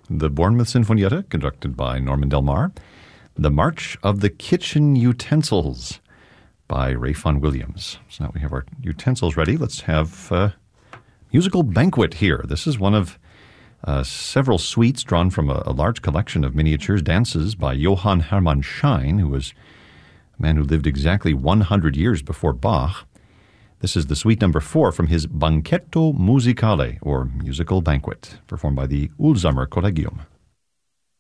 the Bournemouth Sinfonietta, conducted by Norman Del Mar. The March of the Kitchen Utensils by Ralph Vaughan Williams. So now we have our utensils ready. Let's have Musical Banquet here. This is one of several suites drawn from a large collection of miniatures dances by Johann Hermann Schein, who was a man who lived exactly 100 years before Bach. This is the suite number 4 from his Banchetto Musicale, or Musical Banquet, performed by the Ulsamer Collegium.